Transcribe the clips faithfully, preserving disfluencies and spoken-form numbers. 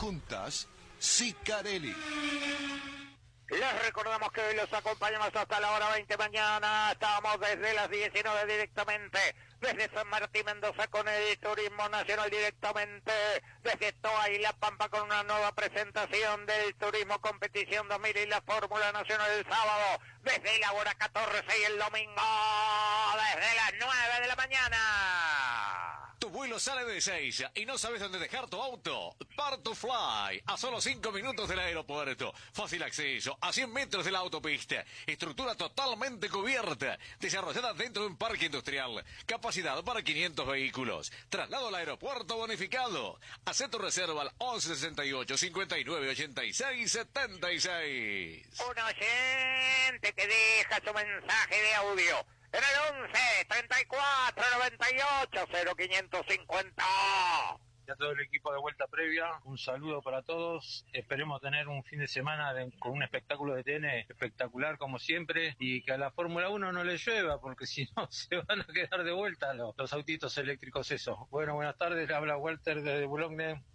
Juntas, Sicarelli. Les recordamos que hoy los acompañamos hasta la hora veinte mañana. Estamos desde las diecinueve directamente desde San Martín Mendoza con el Turismo Nacional directamente desde Toa y La Pampa con una nueva presentación del Turismo Competición dos mil y la Fórmula Nacional el sábado desde la hora catorce y el domingo desde las nueve de la mañana. Tu vuelo sale de Ezeiza y no sabes dónde dejar tu auto. Part2Fly, a solo cinco minutos del aeropuerto. Fácil acceso, a cien metros de la autopista. Estructura totalmente cubierta, desarrollada dentro de un parque industrial. Capacidad para quinientos vehículos. Traslado al aeropuerto bonificado. Haz tu reserva al once sesenta y ocho, cincuenta y nueve, ochenta y seis, setenta y seis. Un oyente que deja su mensaje de audio en el once, treinta y cuatro, noventa y ocho, cero quinientos cincuenta. Y a todo el equipo de Vuelta Previa, un saludo para todos. Esperemos tener un fin de semana de, con un espectáculo de T N espectacular como siempre y que a la Fórmula uno no le llueva porque si no se van a quedar de vuelta los, los autitos eléctricos esos. Bueno, buenas tardes, le habla Walter desde Boulogne.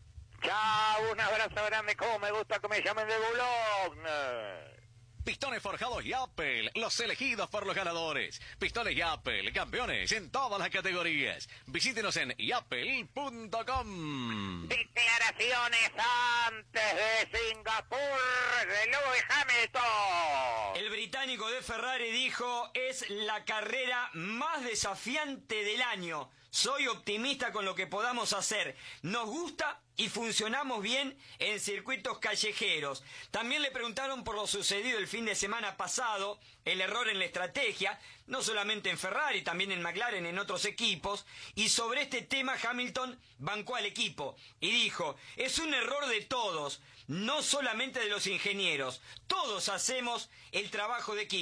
Chao, un abrazo grande, como me gusta que me llamen de Boulogne. Pistones forjados Yapel, los elegidos por los ganadores. Pistones Yapel, campeones en todas las categorías. Visítenos en yapel punto com. Declaraciones antes de Singapur de Lewis Hamilton. El británico de Ferrari dijo, es la carrera más desafiante del año. Soy optimista con lo que podamos hacer. Nos gusta y funcionamos bien en circuitos callejeros. También le preguntaron por lo sucedido el fin de semana pasado, el error en la estrategia, no solamente en Ferrari, también en McLaren, en otros equipos, y sobre este tema Hamilton bancó al equipo y dijo, es un error de todos, no solamente de los ingenieros, todos hacemos el trabajo de equipo.